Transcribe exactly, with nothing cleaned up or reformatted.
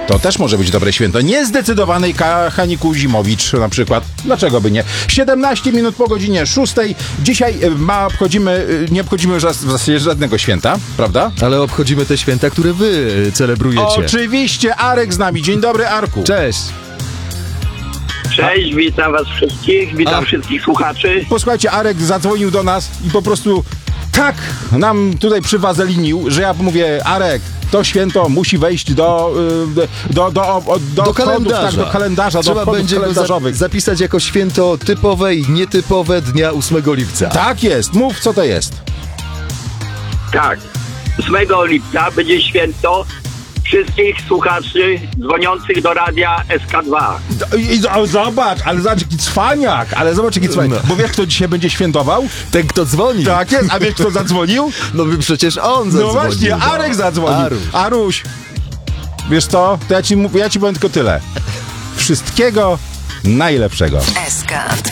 To też może być dobre święto. Niezdecydowanej Haniku Zimowicz na przykład. Dlaczego by nie? siedemnaście minut po godzinie szóstej. Dzisiaj ma obchodzimy, nie obchodzimy już w zasadzie żadnego święta, prawda? Ale obchodzimy te święta, które wy celebrujecie. Oczywiście, Arek z nami. Dzień dobry, Arku. Cześć. Cześć, witam was wszystkich, witam A. wszystkich słuchaczy. Posłuchajcie, Arek zadzwonił do nas i po prostu tak nam tutaj przywazelinił, że ja mówię, Arek, to święto musi wejść do y, do, do, do, do, Do kodów, kalendarza. tak, do kalendarza, Trzeba do kodów będzie go kalendarzowych. za- zapisać jako święto typowe i nietypowe dnia ósmego lipca. Tak jest, mów co to jest. Tak, ósmego lipca będzie święto wszystkich słuchaczy dzwoniących do radia S K dwa. I, i, o, zobacz, ale zobacz jaki cwaniak, ale zobacz jaki cwaniak. No. Bo wiesz kto dzisiaj będzie świętował? Ten, kto dzwoni. Tak jest, a wiesz kto zadzwonił? No by przecież on No zadzwonił. właśnie, Arek zadzwonił. Aruś. Aruś, wiesz co, to ja ci, mów- ja ci powiem tylko tyle. Wszystkiego najlepszego. S K